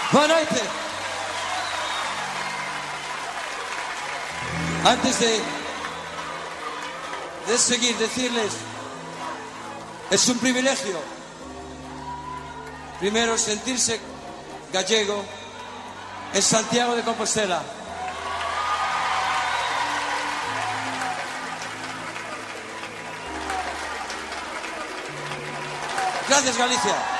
Boa noite. Antes de seguir, decirles, es un privilegio, primero, sentirse gallego en Santiago de Compostela. Gracias, Galicia.